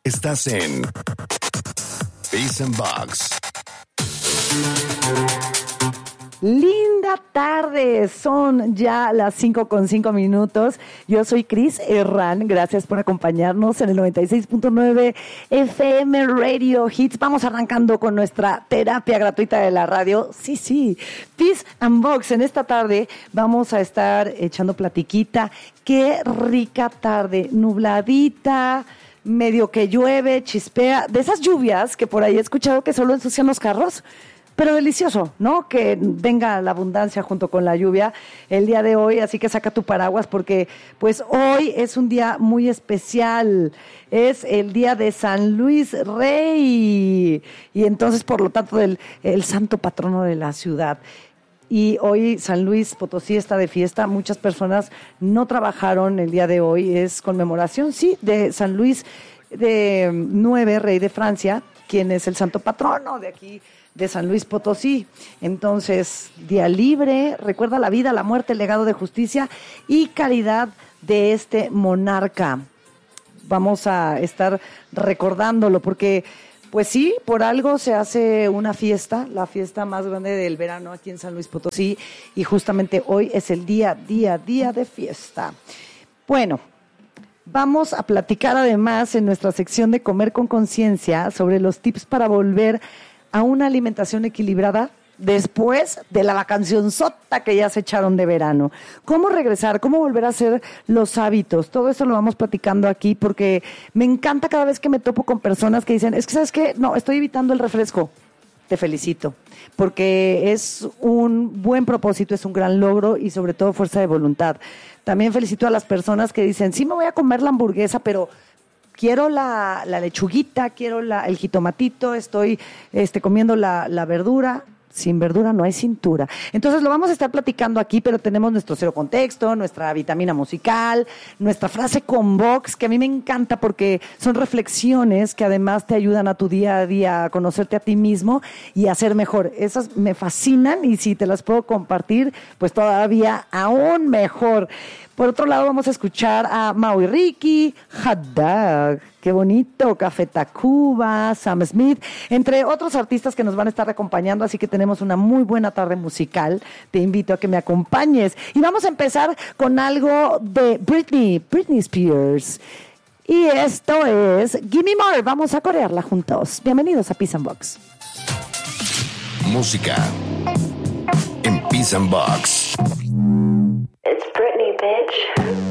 Estás en Peace and Box. Linda tarde, son ya las 5:05. Yo soy Cris Herrán, gracias por acompañarnos en el 96.9 FM Radio Hits. Vamos arrancando con nuestra terapia gratuita de la radio. Sí, Peace and Box. En esta tarde vamos a estar echando platiquita. Qué rica tarde, nubladita, medio que llueve, chispea, de esas lluvias que por ahí he escuchado que solo ensucian los carros. Pero delicioso, ¿no? Que venga la abundancia junto con la lluvia el día de hoy, así que saca tu paraguas porque pues hoy es un día muy especial, es el día de San Luis Rey y entonces por lo tanto el santo patrono de la ciudad. Y hoy San Luis Potosí está de fiesta, muchas personas no trabajaron el día de hoy, es conmemoración, sí, de San Luis de 9, rey de Francia, quien es el santo patrono de aquí, de San Luis Potosí. Entonces, día libre, recuerda la vida, la muerte, el legado de justicia y caridad de este monarca. Vamos a estar recordándolo porque, pues sí, por algo se hace una fiesta, la fiesta más grande del verano aquí en San Luis Potosí y justamente hoy es el día de fiesta. Bueno, vamos a platicar además en nuestra sección de Comer con Conciencia sobre los tips para volver a una alimentación equilibrada después de la vacacionzota que ya se echaron de verano. ¿Cómo regresar? ¿Cómo volver a hacer los hábitos? Todo eso lo vamos platicando aquí porque me encanta cada vez que me topo con personas que dicen, es que ¿sabes qué? No, estoy evitando el refresco. Te felicito, porque es un buen propósito, es un gran logro y sobre todo fuerza de voluntad. También felicito a las personas que dicen, sí me voy a comer la hamburguesa, pero quiero la lechuguita, quiero el jitomatito, estoy comiendo la verdura. Sin verdura no hay cintura. Entonces lo vamos a estar platicando aquí, pero tenemos nuestro cero contexto, nuestra vitamina musical, nuestra frase con Vox, que a mí me encanta porque son reflexiones que además te ayudan a tu día a día a conocerte a ti mismo y a ser mejor. Esas me fascinan y si te las puedo compartir, pues todavía aún mejor. Por otro lado, vamos a escuchar a Mau y Ricky, Hot Dog, qué bonito, Café Tacuba, Sam Smith, entre otros artistas que nos van a estar acompañando, así que tenemos una muy buena tarde musical. Te invito a que me acompañes. Y vamos a empezar con algo de Britney Spears. Y esto es Gimme More. Vamos a corearla juntos. Bienvenidos a Peace and Box. Música en Peace and Box. It's Britney, bitch.